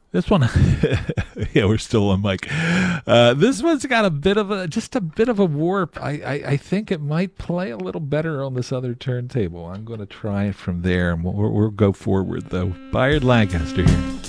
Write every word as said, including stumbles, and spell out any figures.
This one, yeah, we're still on mic. Uh, this one's got a bit of a, just a bit of a warp. I, I, I think it might play a little better on this other turntable. I'm going to try it from there, and we'll, we'll go forward though. Bayard Lancaster here.